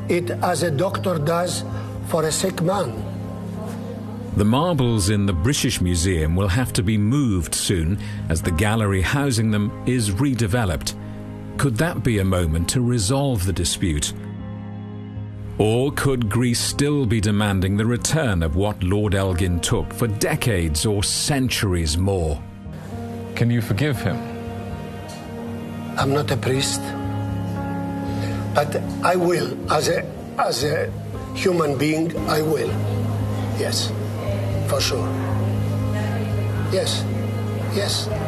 it as a doctor does for a sick man. The marbles in the British Museum will have to be moved soon as the gallery housing them is redeveloped. Could that be a moment to resolve the dispute? Or could Greece still be demanding the return of what Lord Elgin took for decades or centuries more? Can you forgive him? I'm not a priest, but I will, as a human being, I will. Yes, for sure. Yes, yes.